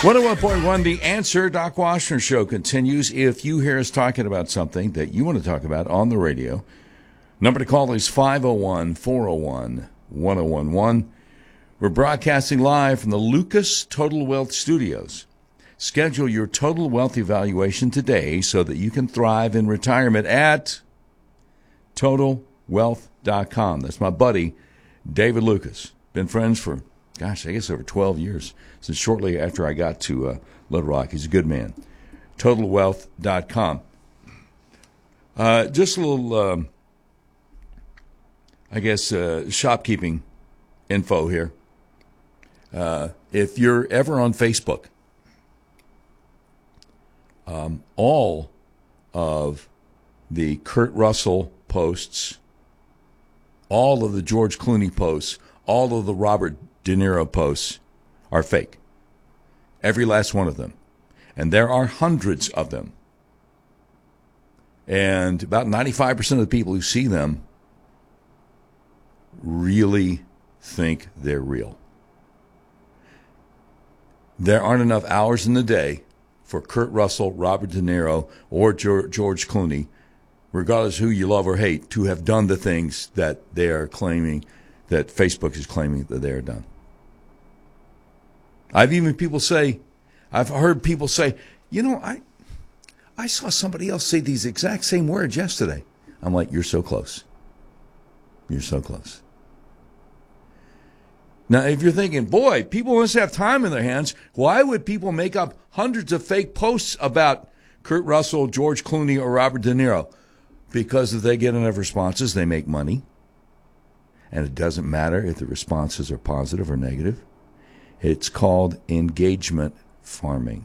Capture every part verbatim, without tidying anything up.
one oh one point one, The Answer. Doc Washner Show continues. If you hear us talking about something that you want to talk about on the radio, number to call is five oh one, four oh one, one oh one one. We're broadcasting live from the Lucas Total Wealth Studios. Schedule your total wealth evaluation today so that you can thrive in retirement at total wealth dot com. That's my buddy, David Lucas. Been friends for, gosh, I guess over twelve years, since shortly after I got to uh, Little Rock. He's a good man. total wealth dot com. Uh, just a little, um, I guess, uh, shopkeeping info here. Uh, if you're ever on Facebook, um, all of the Kurt Russell posts, all of the George Clooney posts, all of the Robert De Niro posts are fake. Every last one of them. And there are hundreds of them. And about ninety-five percent of the people who see them really think they're real. There aren't enough hours in the day for Kurt Russell, Robert De Niro, or George Clooney, regardless who you love or hate, to have done the things that they are claiming, that Facebook is claiming that they are done. I've even people say, I've heard people say, you know, I I saw somebody else say these exact same words yesterday. I'm like, you're so close. You're so close. Now, if you're thinking, boy, people must have time in their hands, why would people make up hundreds of fake posts about Kurt Russell, George Clooney, or Robert De Niro? Because if they get enough responses, they make money. And it doesn't matter if the responses are positive or negative. It's called engagement farming.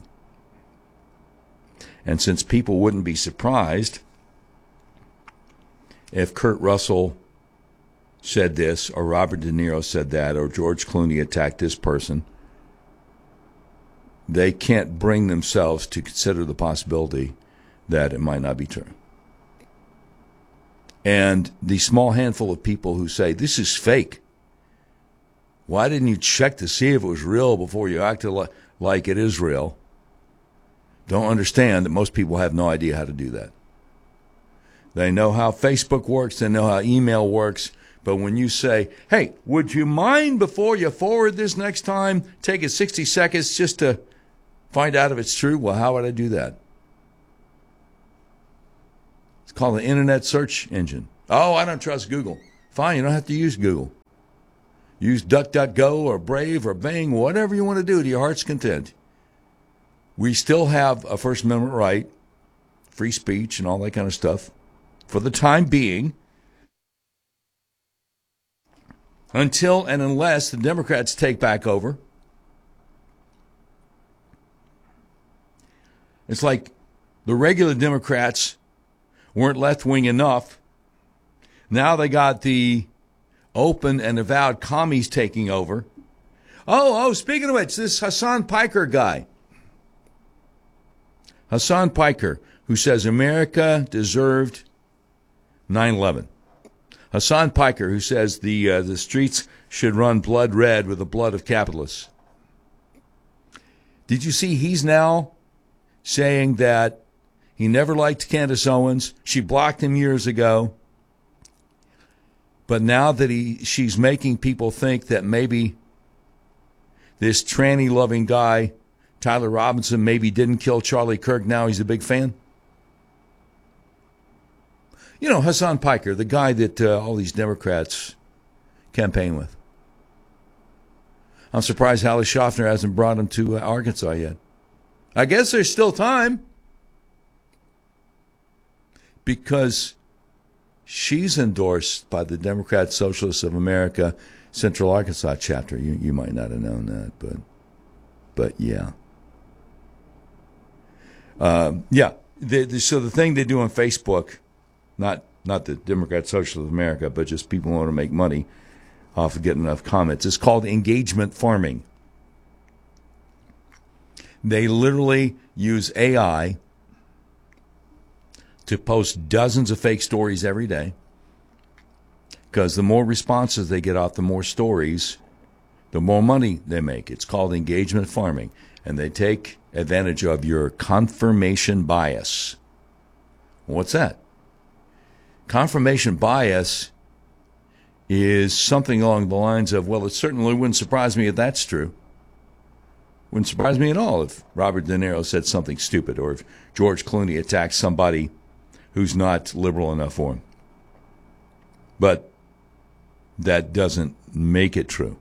And since people wouldn't be surprised if Kurt Russell said this, or Robert De Niro said that, or George Clooney attacked this person, they can't bring themselves to consider the possibility that it might not be true. And the small handful of people who say, this is fake, why didn't you check to see if it was real before you acted li- like it is real, don't understand that most people have no idea how to do that. They know how Facebook works, they know how email works, but when you say, hey, would you mind before you forward this next time, take it sixty seconds just to find out if it's true? Well, how would I do that? It's called the Internet Search Engine. Oh, I don't trust Google. Fine, you don't have to use Google. Use DuckDuckGo or Brave or Bing, whatever you want to do to your heart's content. We still have a First Amendment right, free speech and all that kind of stuff, for the time being, until and unless the Democrats take back over. It's like the regular Democrats weren't left-wing enough. Now they got the open and avowed commies taking over. Oh, oh, speaking of which, this Hassan Piker guy. Hassan Piker, who says America deserved nine eleven. Hassan Piker, who says the uh, the streets should run blood red with the blood of capitalists. Did you see he's now saying that he never liked Candace Owens? She blocked him years ago. But now that he she's making people think that maybe this tranny-loving guy, Tyler Robinson, maybe didn't kill Charlie Kirk, now he's a big fan. You know, Hassan Piker, the guy that uh, all these Democrats campaign with. I'm surprised Hallie Schaffner hasn't brought him to uh, Arkansas yet. I guess there's still time. Because she's endorsed by the Democrat Socialists of America Central Arkansas chapter. You you might not have known that, but but yeah. Um, yeah. The, the, so the thing they do on Facebook, not not the Democrat Socialists of America, but just people who want to make money off of getting enough comments, it's called engagement farming. They literally use A I to post dozens of fake stories every day, because the more responses they get off, the more stories the more money they make. It's called engagement farming. And they take advantage of your confirmation bias. What's that? Confirmation bias is something along the lines of, well, it certainly wouldn't surprise me if that's true. Wouldn't surprise me at all if Robert De Niro said something stupid or if George Clooney attacked somebody who's not liberal enough for him. But that doesn't make it true.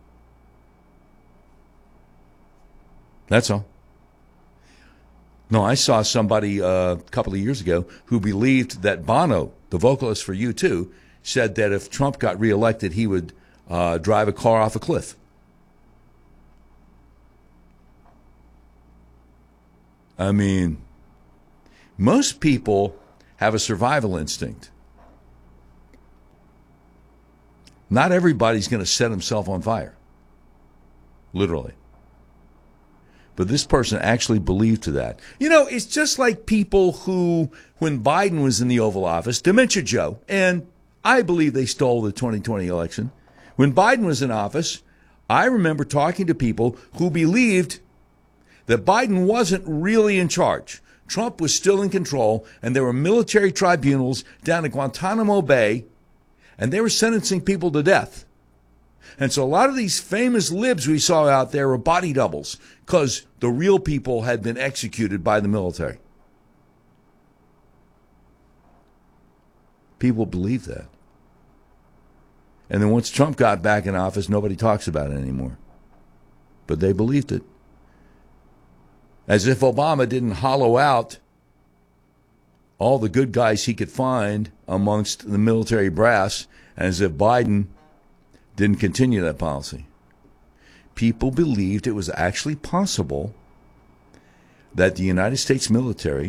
That's all. No, I saw somebody uh, a couple of years ago who believed that Bono, the vocalist for U two, said that if Trump got reelected, he would uh, drive a car off a cliff. I mean, most people have a survival instinct. Not everybody's going to set himself on fire, literally. But this person actually believed to that. You know, it's just like people who, when Biden was in the Oval Office, Dementia Joe, and I believe they stole the twenty twenty election. When Biden was in office, I remember talking to people who believed that Biden wasn't really in charge. Trump was still in control, and there were military tribunals down at Guantanamo Bay, and they were sentencing people to death. And so a lot of these famous libs we saw out there were body doubles because the real people had been executed by the military. People believe that. And then once Trump got back in office, nobody talks about it anymore. But they believed it. As if Obama didn't hollow out all the good guys he could find amongst the military brass, and as if Biden didn't continue that policy. People believed it was actually possible that the United States military,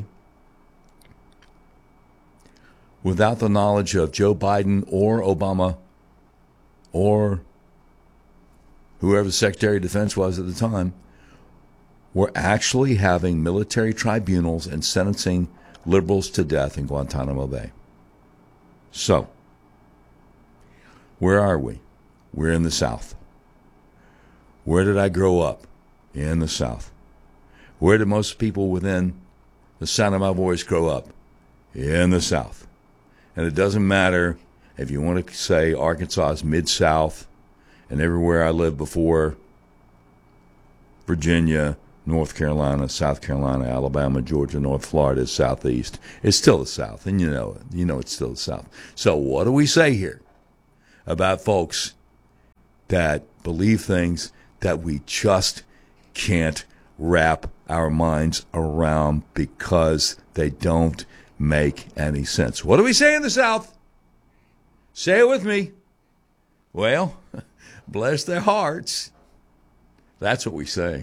without the knowledge of Joe Biden or Obama or whoever the Secretary of Defense was at the time, were actually having military tribunals and sentencing liberals to death in Guantanamo Bay. So, where are we? We're in the South. Where did I grow up? In the South. Where did most people within the sound of my voice grow up? In the South. And it doesn't matter if you want to say Arkansas is Mid-South and everywhere I lived before, Virginia, North Carolina, South Carolina, Alabama, Georgia, North Florida is Southeast. It's still the South, and you know it. You know it's still the South. So what do we say here about folks that believe things that we just can't wrap our minds around because they don't make any sense? What do we say in the South? Say it with me. Well, bless their hearts. That's what we say.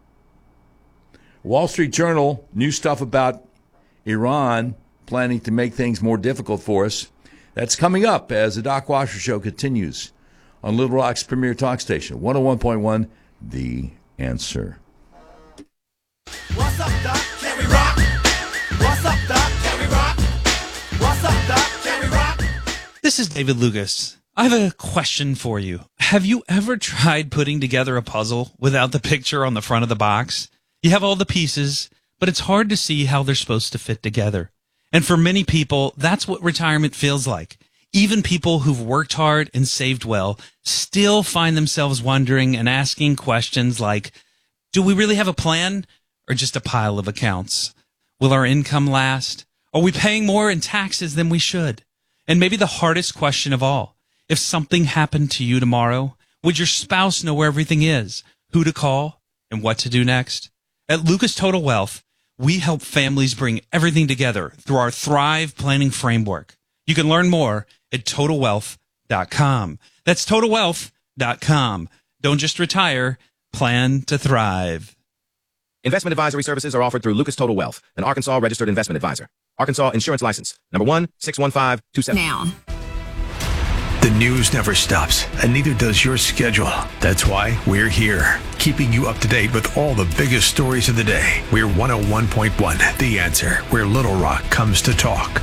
Wall Street Journal, new stuff about Iran planning to make things more difficult for us. That's coming up as the Doc Washer Show continues on Little Rock's premier talk station, one oh one point one, The Answer. What's up, Doc? Can we rock? What's up, Doc? Can we rock? What's up, Doc? Can we rock? This is David Lucas. I have a question for you. Have you ever tried putting together a puzzle without the picture on the front of the box? You have all the pieces, but it's hard to see how they're supposed to fit together. And for many people, that's what retirement feels like. Even people who've worked hard and saved well still find themselves wondering and asking questions like, do we really have a plan or just a pile of accounts? Will our income last? Are we paying more in taxes than we should? And maybe the hardest question of all, if something happened to you tomorrow, would your spouse know where everything is, who to call, and what to do next? At Lucas Total Wealth, we help families bring everything together through our Thrive Planning Framework. You can learn more at total wealth dot com. That's total wealth dot com. Don't just retire, plan to thrive. Investment advisory services are offered through Lucas Total Wealth, an Arkansas registered investment advisor. Arkansas Insurance License, number one six one five two seven. Now. The news never stops, and neither does your schedule. That's why we're here, keeping you up to date with all the biggest stories of the day. We're one oh one point one, The Answer, where Little Rock comes to talk.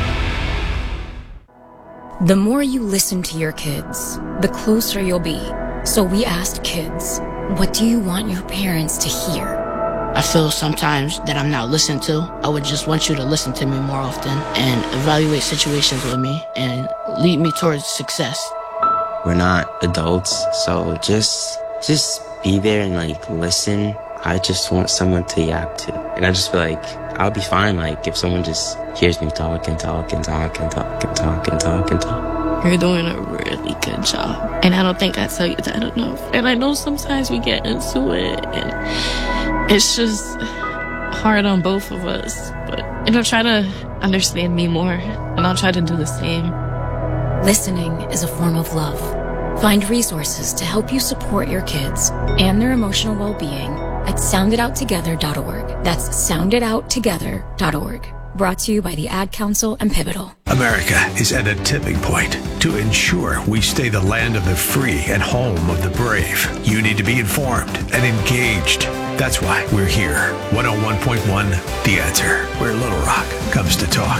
The more you listen to your kids, the closer you'll be. So we asked kids, what do you want your parents to hear? I feel sometimes that I'm not listened to. I would just want you to listen to me more often and evaluate situations with me and lead me towards success. We're not adults, so just just be there and like listen. I just want someone to yap to. And I just feel like I'll be fine like if someone just hears me talk and talk and talk and talk and talk and talk and talk. You're doing a really good job. And I don't think I tell you that enough. And I know sometimes we get into it and it's just hard on both of us. But, you know, try to understand me more and I'll try to do the same. Listening is a form of love. Find resources to help you support your kids and their emotional well-being at sound it out together dot org. That's sound it out together dot org. Brought to you by the Ad Council and Pivotal. America is at a tipping point. To ensure we stay the land of the free and home of the brave, you need to be informed and engaged. That's why we're here. one oh one point one The Answer, where Little Rock comes to talk.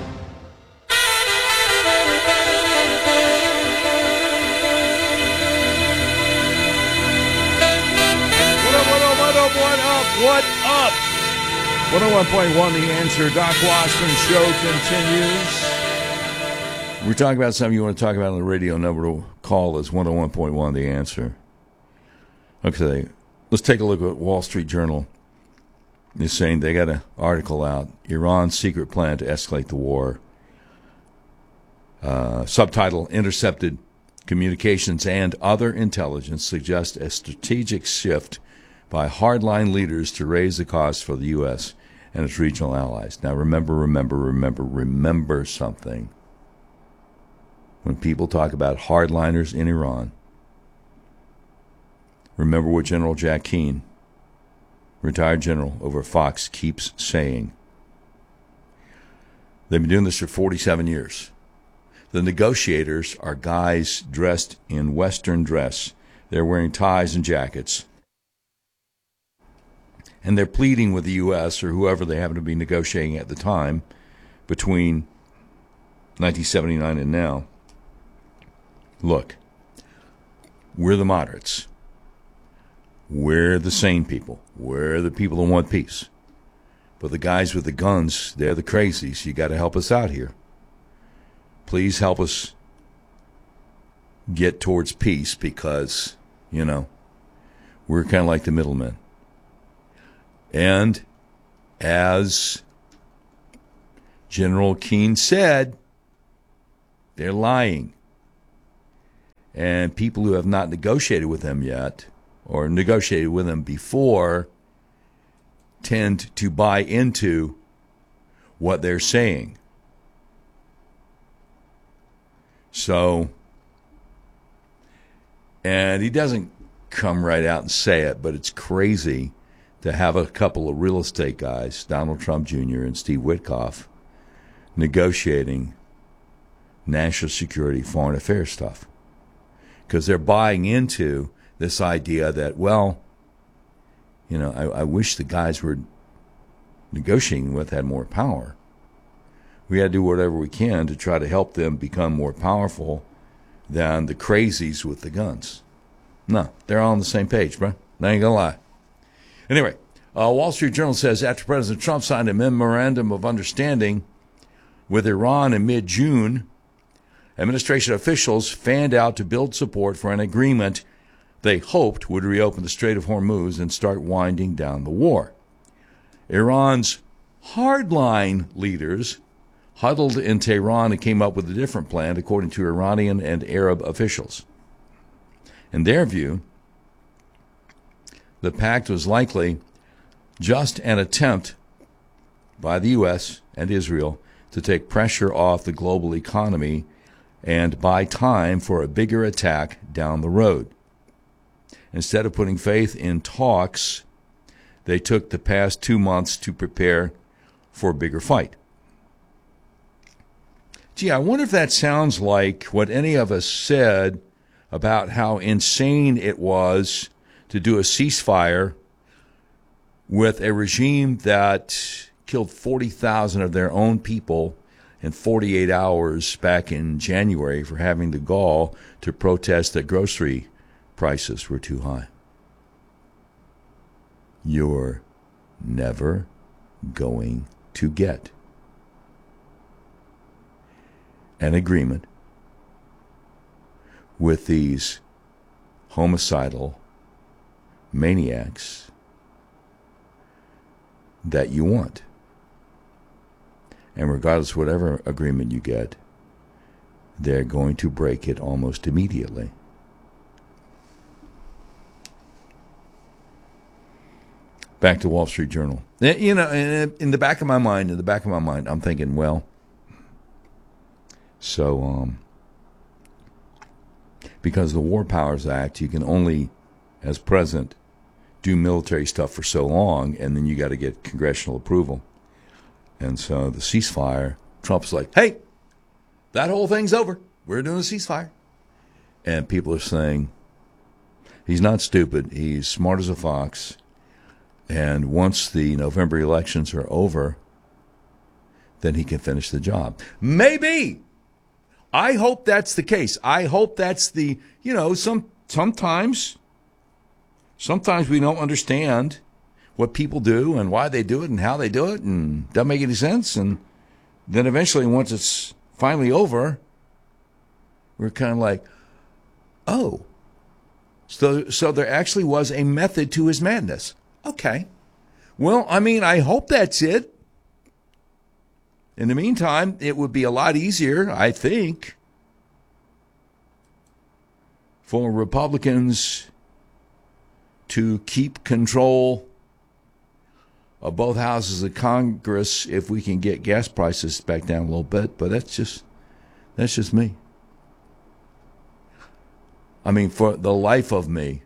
What up? What up? one oh one point one The Answer. Doc Washburn Show continues. We're talking about something you want to talk about on the radio. Number to call is one oh one point one The Answer. Okay, let's take a look at what Wall Street Journal is saying. They got an article out. Iran's secret plan to escalate the war. Uh, subtitle, Intercepted Communications and Other Intelligence Suggest a Strategic Shift by hardline leaders to raise the cost for the U S and its regional allies. Now remember, remember, remember, remember something. When people talk about hardliners in Iran, remember what General Jack Keane, retired general over Fox, keeps saying. They've been doing this for forty-seven years. The negotiators are guys dressed in Western dress. They're wearing ties and jackets. And they're pleading with the U S or whoever they happen to be negotiating at the time between nineteen seventy-nine and now. Look, we're the moderates. We're the sane people. We're the people who want peace. But the guys with the guns, they're the crazies. You got to help us out here. Please help us get towards peace because, you know, we're kind of like the middlemen. And as General Keane said, they're lying. And people who have not negotiated with them yet, or negotiated with them before, tend to buy into what they're saying. So, and he doesn't come right out and say it, but it's crazy to have a couple of real estate guys, Donald Trump Junior and Steve Witkoff, negotiating national security, foreign affairs stuff. Because they're buying into this idea that, well, you know, I, I wish the guys we're negotiating with had more power. We got to do whatever we can to try to help them become more powerful than the crazies with the guns. No, they're all on the same page, bro. I ain't gonna lie. Anyway, uh, Wall Street Journal says after President Trump signed a memorandum of understanding with Iran in mid-June, administration officials fanned out to build support for an agreement they hoped would reopen the Strait of Hormuz and start winding down the war. Iran's hardline leaders huddled in Tehran and came up with a different plan, according to Iranian and Arab officials. In their view, the pact was likely just an attempt by the U S and Israel to take pressure off the global economy and buy time for a bigger attack down the road. Instead of putting faith in talks, they took the past two months to prepare for a bigger fight. Gee, I wonder if that sounds like what any of us said about how insane it was to do a ceasefire with a regime that killed forty thousand of their own people in forty-eight hours back in January for having the gall to protest a grocery prices were too high. You're never going to get an agreement with these homicidal maniacs that you want. And regardless of whatever agreement you get, they're going to break it almost immediately. Back to Wall Street Journal. You know, in the back of my mind, in the back of my mind, I'm thinking, well, so, um, because the War Powers Act, you can only, as president, do military stuff for so long, and then you got to get congressional approval. And so the ceasefire, Trump's like, hey, that whole thing's over. We're doing a ceasefire. And people are saying, he's not stupid. He's smart as a fox. And once the November elections are over, then he can finish the job. Maybe. I hope that's the case. I hope that's the, you know, some sometimes, sometimes we don't understand what people do and why they do it and how they do it and doesn't make any sense. And then eventually, once it's finally over, we're kind of like, oh, so so there actually was a method to his madness. Okay. Well, I mean, I hope that's it. In the meantime, it would be a lot easier, I think, for Republicans to keep control of both houses of Congress if we can get gas prices back down a little bit. But that's just that's just me. I mean, for the life of me,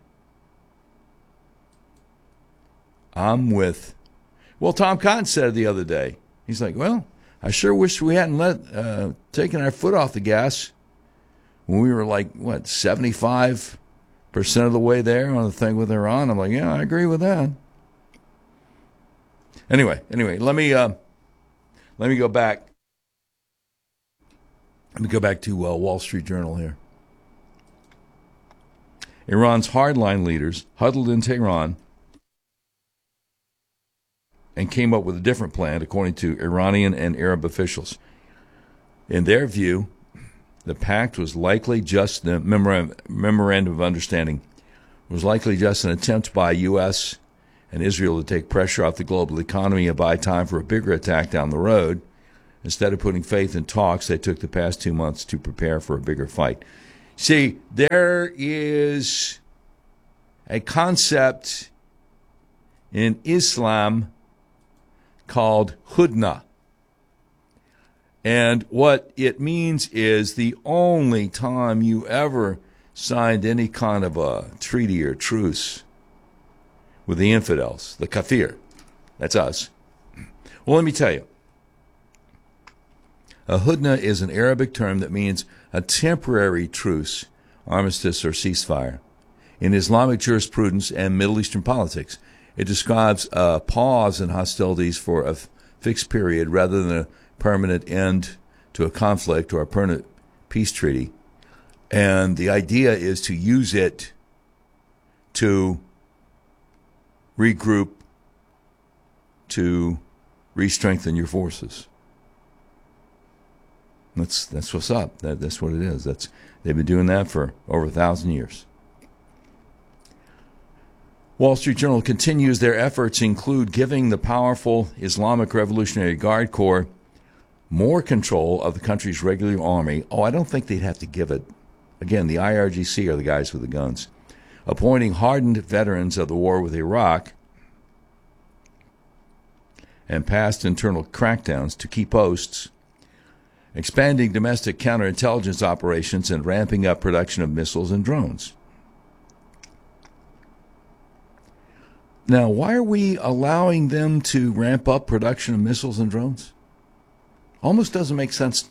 I'm with, well, Tom Cotton said it the other day. He's like, well, I sure wish we hadn't let uh, taken our foot off the gas when we were like, what, seventy-five percent of the way there on the thing with Iran. I'm like, yeah, I agree with that. Anyway, anyway, let me uh, let me go back. Let me go back to uh, Wall Street Journal here. Iran's hardline leaders huddled in Tehran and came up with a different plan, according to Iranian and Arab officials. In their view, the pact was likely just the memorandum of understanding was likely just an attempt by U S and Israel to take pressure off the global economy and buy time for a bigger attack down the road. Instead of putting faith in talks, they took the past two months to prepare for a bigger fight. See, there is a concept in Islam called hudna. And what it means is the only time you ever signed any kind of a treaty or truce with the infidels, the kafir, that's us. Well, let me tell you. A hudna is an Arabic term that means a temporary truce, armistice, or ceasefire. In Islamic jurisprudence and Middle Eastern politics, it describes a pause in hostilities for a fixed period rather than a permanent end to a conflict or a permanent peace treaty. And the idea is to use it to regroup, to re-strengthen your forces. That's that's what's up. That, that's what it is. That's they've been doing that for over a thousand years. Wall Street Journal continues their efforts include giving the powerful Islamic Revolutionary Guard Corps more control of the country's regular army. Oh, I don't think they'd have to give it. Again, the I R G C are the guys with the guns. Appointing hardened veterans of the war with Iraq and past internal crackdowns to key posts, expanding domestic counterintelligence operations, and ramping up production of missiles and drones. Now, why are we allowing them to ramp up production of missiles and drones? Almost doesn't make sense.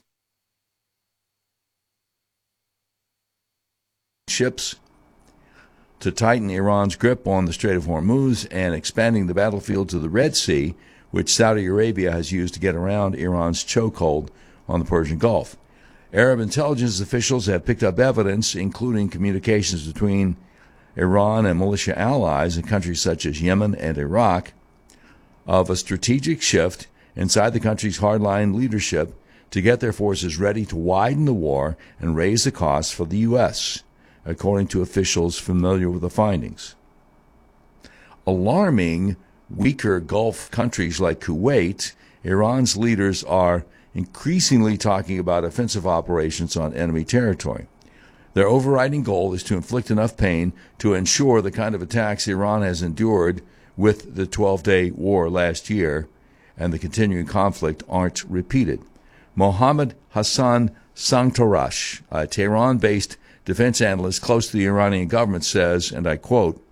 Ships to tighten Iran's grip on the Strait of Hormuz and expanding the battlefield to the Red Sea, which Saudi Arabia has used to get around Iran's chokehold on the Persian Gulf. Arab intelligence officials have picked up evidence, including communications between Iran and militia allies in countries such as Yemen and Iraq of a strategic shift inside the country's hardline leadership to get their forces ready to widen the war and raise the costs for the U S, according to officials familiar with the findings. Alarming weaker Gulf countries like Kuwait, Iran's leaders are increasingly talking about offensive operations on enemy territory. Their overriding goal is to inflict enough pain to ensure the kind of attacks Iran has endured with the twelve-day war last year and the continuing conflict aren't repeated. Mohammad Hassan Sangtarash, a Tehran-based defense analyst close to the Iranian government, says, and I quote,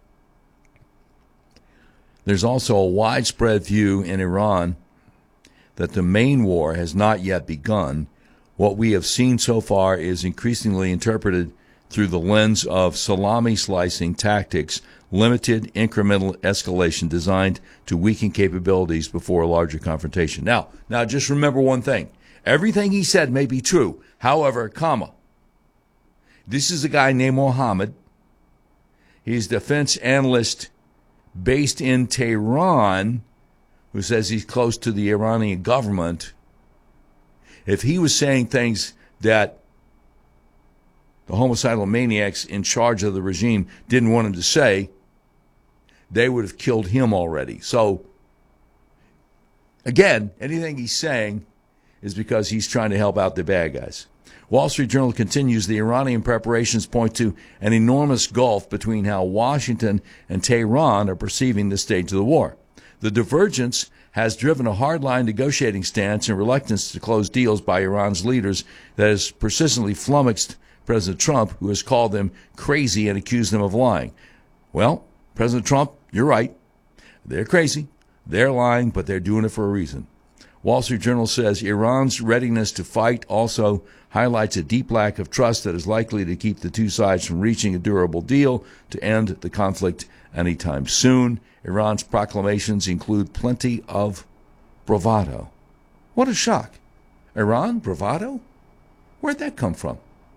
"There's also a widespread view in Iran that the main war has not yet begun. What we have seen so far is increasingly interpreted through the lens of salami-slicing tactics, limited incremental escalation designed to weaken capabilities before a larger confrontation." Now, now just remember one thing. Everything he said may be true. However, comma, this is a guy named Mohammed. He's a defense analyst based in Tehran who says he's close to the Iranian government. If he was saying things that the homicidal maniacs in charge of the regime didn't want him to say, they would have killed him already. So, again, anything he's saying is because he's trying to help out the bad guys. Wall Street Journal continues, the Iranian preparations point to an enormous gulf between how Washington and Tehran are perceiving this stage of the war. The divergence has driven a hardline negotiating stance and reluctance to close deals by Iran's leaders that has persistently flummoxed President Trump, who has called them crazy and accused them of lying. Well, President Trump, you're right. They're crazy. They're lying, but they're doing it for a reason. Wall Street Journal says Iran's readiness to fight also highlights a deep lack of trust that is likely to keep the two sides from reaching a durable deal to end the conflict anytime soon. Iran's proclamations include plenty of bravado. What a shock. Iran, bravado? Where'd that come from?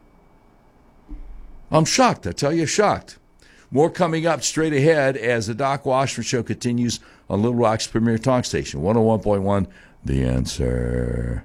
I'm shocked. I tell you, shocked. More coming up straight ahead as the Doc Washburn Show continues on Little Rock's premier talk station, one oh one point one The Answer.